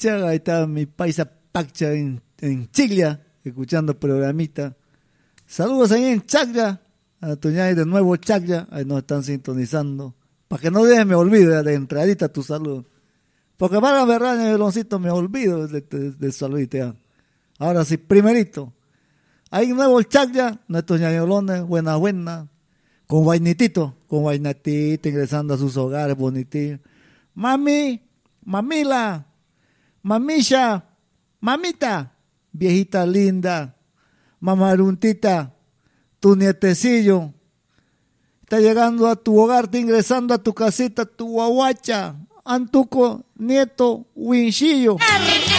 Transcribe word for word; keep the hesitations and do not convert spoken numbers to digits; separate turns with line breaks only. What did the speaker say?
Paccha, ahí está mi paisa Paccha en, en Chiglia, escuchando programita. Saludos ahí en Chaglia, a Toñay de nuevo Chaglia, ahí nos están sintonizando. Para que no deje me olvide de entradita tu salud. Porque para verdad, Neloncito, me olvido de, de, de saludita. Ahora sí, primerito. Ahí nuevo el Chaglia, nuestros ñañolones, buena, buena. Con vainitito, con vainatito, ingresando a sus hogares, bonitito. Mami, mamila, mamisha, mamita, viejita linda, mamaruntita, tu nietecillo. Está llegando a tu hogar, está ingresando a tu casita, tu guaguacha, Antuco, nieto, Winchillo.